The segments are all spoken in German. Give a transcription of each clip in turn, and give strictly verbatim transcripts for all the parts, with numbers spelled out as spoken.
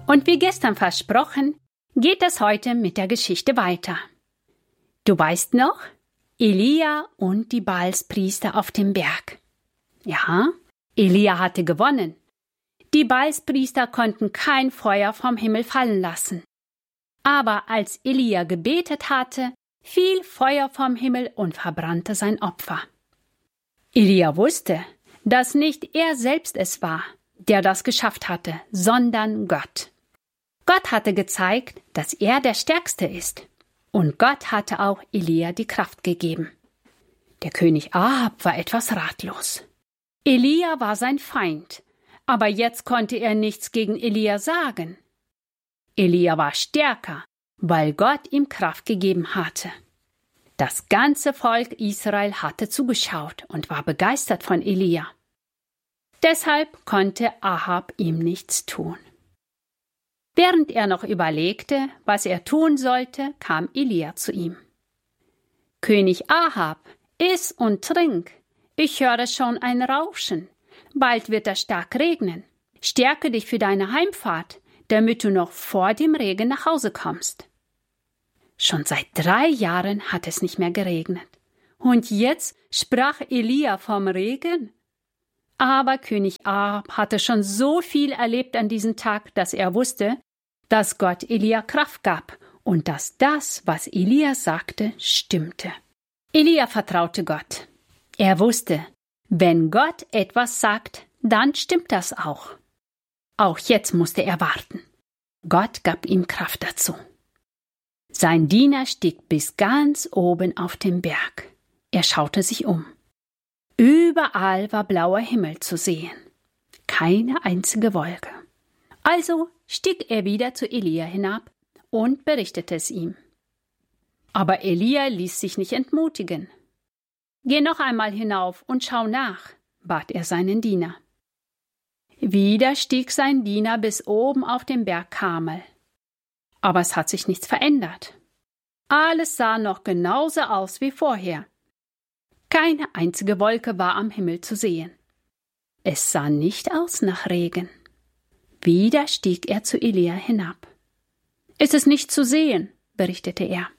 Und wie gestern versprochen, geht es heute mit der Geschichte weiter. Du weißt noch, Elia und die Baalspriester auf dem Berg. Ja, Elia hatte gewonnen. Die Baalspriester konnten kein Feuer vom Himmel fallen lassen. Aber als Elia gebetet hatte, fiel Feuer vom Himmel und verbrannte sein Opfer. Elia wusste, dass nicht er selbst es war, der das geschafft hatte, sondern Gott. Gott hatte gezeigt, dass er der Stärkste ist. Und Gott hatte auch Elia die Kraft gegeben. Der König Ahab war etwas ratlos. Elia war sein Feind, aber jetzt konnte er nichts gegen Elia sagen. Elia war stärker, weil Gott ihm Kraft gegeben hatte. Das ganze Volk Israel hatte zugeschaut und war begeistert von Elia. Deshalb konnte Ahab ihm nichts tun. Während er noch überlegte, was er tun sollte, kam Elia zu ihm. »König Ahab, iss und trink. Ich höre schon ein Rauschen. Bald wird es stark regnen. Stärke dich für deine Heimfahrt, damit du noch vor dem Regen nach Hause kommst.« Schon seit drei Jahren hat es nicht mehr geregnet. Und jetzt sprach Elia vom Regen? Aber König Ahab hatte schon so viel erlebt an diesem Tag, dass er wusste, dass Gott Elia Kraft gab und dass das, was Elia sagte, stimmte. Elia vertraute Gott. Er wusste, wenn Gott etwas sagt, dann stimmt das auch. Auch jetzt musste er warten. Gott gab ihm Kraft dazu. Sein Diener stieg bis ganz oben auf den Berg. Er schaute sich um. Überall war blauer Himmel zu sehen. Keine einzige Wolke. Also stieg er wieder zu Elia hinab und berichtete es ihm. Aber Elia ließ sich nicht entmutigen. »Geh noch einmal hinauf und schau nach«, bat er seinen Diener. Wieder stieg sein Diener bis oben auf den Berg Karmel. Aber es hat sich nichts verändert. Alles sah noch genauso aus wie vorher. Keine einzige Wolke war am Himmel zu sehen. Es sah nicht aus nach Regen. Wieder stieg er zu Elia hinab. »Ist es nicht zu sehen«, berichtete er.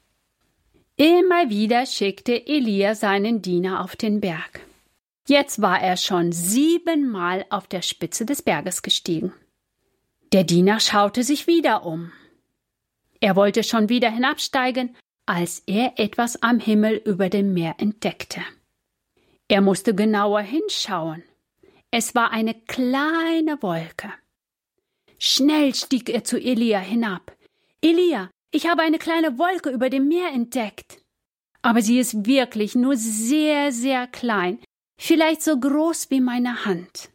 Immer wieder schickte Elia seinen Diener auf den Berg. Jetzt war er schon siebenmal auf der Spitze des Berges gestiegen. Der Diener schaute sich wieder um. Er wollte schon wieder hinabsteigen, als er etwas am Himmel über dem Meer entdeckte. Er musste genauer hinschauen. Es war eine kleine Wolke. Schnell stieg er zu Elia hinab. »Elia, ich habe eine kleine Wolke über dem Meer entdeckt. Aber sie ist wirklich nur sehr, sehr klein, vielleicht so groß wie meine Hand.«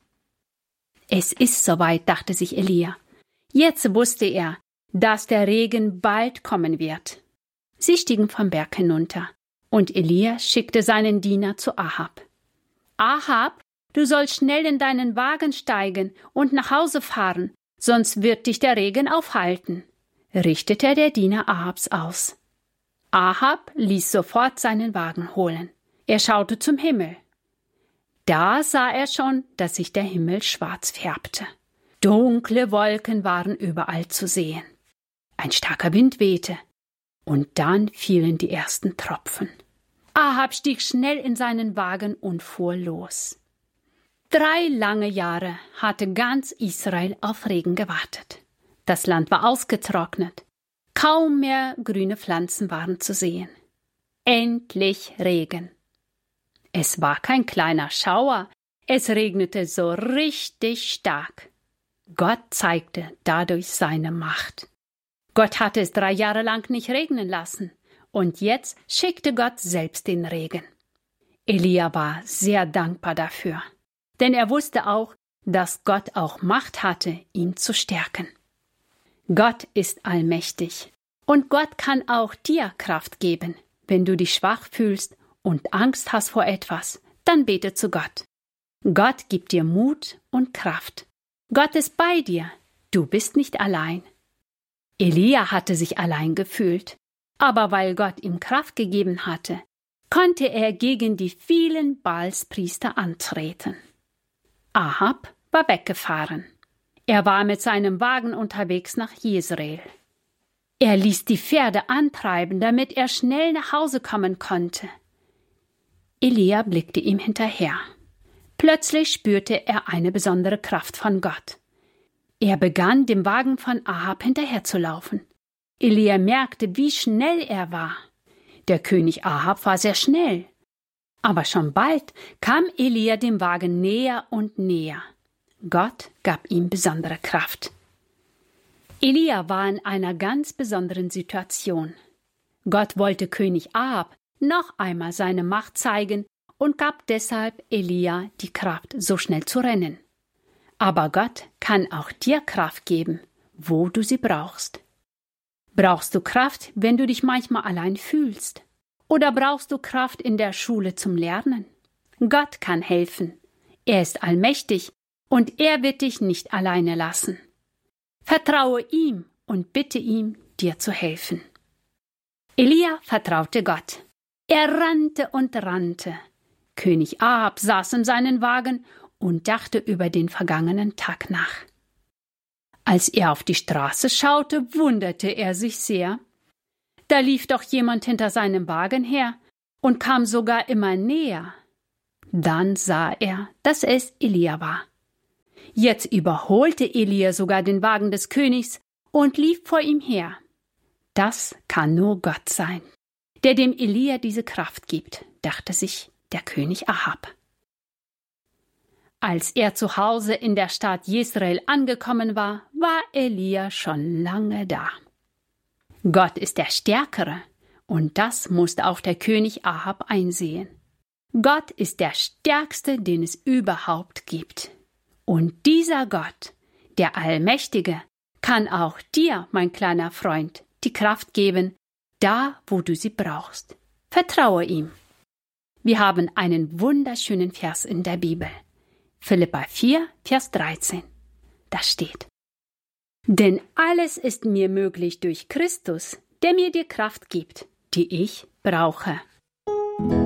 Es ist soweit, dachte sich Elia. Jetzt wusste er, dass der Regen bald kommen wird. Sie stiegen vom Berg hinunter, und Elia schickte seinen Diener zu Ahab. »Ahab, du sollst schnell in deinen Wagen steigen und nach Hause fahren, sonst wird dich der Regen aufhalten«, richtete der Diener Ahabs aus. Ahab ließ sofort seinen Wagen holen. Er schaute zum Himmel. Da sah er schon, dass sich der Himmel schwarz färbte. Dunkle Wolken waren überall zu sehen. Ein starker Wind wehte, und dann fielen die ersten Tropfen. Ahab stieg schnell in seinen Wagen und fuhr los. Drei lange Jahre hatte ganz Israel auf Regen gewartet. Das Land war ausgetrocknet. Kaum mehr grüne Pflanzen waren zu sehen. Endlich Regen. Es war kein kleiner Schauer, es regnete so richtig stark. Gott zeigte dadurch seine Macht. Gott hatte es drei Jahre lang nicht regnen lassen, und jetzt schickte Gott selbst den Regen. Elia war sehr dankbar dafür, denn er wusste auch, dass Gott auch Macht hatte, ihn zu stärken. Gott ist allmächtig, und Gott kann auch dir Kraft geben. Wenn du dich schwach fühlst und Angst hast vor etwas, dann bete zu Gott. Gott gibt dir Mut und Kraft. Gott ist bei dir. Du bist nicht allein. Elia hatte sich allein gefühlt, aber weil Gott ihm Kraft gegeben hatte, konnte er gegen die vielen Baalspriester antreten. Ahab war weggefahren. Er war mit seinem Wagen unterwegs nach Jezreel. Er ließ die Pferde antreiben, damit er schnell nach Hause kommen konnte. Elia blickte ihm hinterher. Plötzlich spürte er eine besondere Kraft von Gott. Er begann, dem Wagen von Ahab hinterherzulaufen. Elia merkte, wie schnell er war. Der König Ahab war sehr schnell. Aber schon bald kam Elia dem Wagen näher und näher. Gott gab ihm besondere Kraft. Elia war in einer ganz besonderen Situation. Gott wollte König Ahab noch einmal seine Macht zeigen und gab deshalb Elia die Kraft, so schnell zu rennen. Aber Gott kann auch dir Kraft geben, wo du sie brauchst. Brauchst du Kraft, wenn du dich manchmal allein fühlst? Oder brauchst du Kraft in der Schule zum Lernen? Gott kann helfen. Er ist allmächtig und er wird dich nicht alleine lassen. Vertraue ihm und bitte ihm, dir zu helfen. Elia vertraute Gott. Er rannte und rannte. König Ahab saß in seinem Wagen und dachte über den vergangenen Tag nach. Als er auf die Straße schaute, wunderte er sich sehr. Da lief doch jemand hinter seinem Wagen her und kam sogar immer näher. Dann sah er, dass es Elia war. Jetzt überholte Elia sogar den Wagen des Königs und lief vor ihm her. Das kann nur Gott sein, der dem Elia diese Kraft gibt, dachte sich der König Ahab. Als er zu Hause in der Stadt Jezreel angekommen war, war Elia schon lange da. Gott ist der Stärkere, und das musste auch der König Ahab einsehen. Gott ist der Stärkste, den es überhaupt gibt. Und dieser Gott, der Allmächtige, kann auch dir, mein kleiner Freund, die Kraft geben, da, wo du sie brauchst. Vertraue ihm. Wir haben einen wunderschönen Vers in der Bibel. Philipper vier, Vers dreizehn. Da steht: Denn alles ist mir möglich durch Christus, der mir die Kraft gibt, die ich brauche.